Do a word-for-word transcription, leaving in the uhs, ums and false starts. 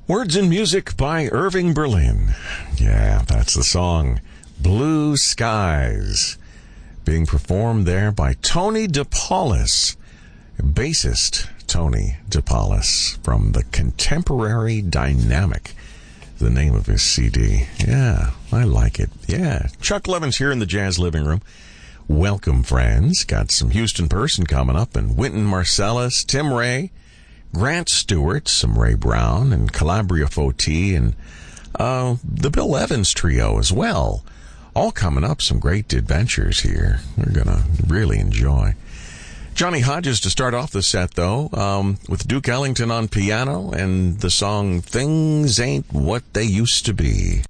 Words and music by Irving Berlin. Yeah, that's the song. Blue Skies. Being performed there by Tony DePaulis. Bassist Tony DePaulis from the Contemporary Dynamic. The name of his C D. Yeah, I like it. Yeah. Chuck Levin's here in the Jazz Living Room. Welcome, friends. Got some Houston Person coming up, and Wynton Marsalis, Tim Ray, Grant Stewart, some Ray Brown, and Calabria Foti, and uh, the Bill Evans Trio as well. All coming up, some great adventures here. We're going to really enjoy. Johnny Hodges to start off the set, though, um, with Duke Ellington on piano and the song Things Ain't What They Used to Be.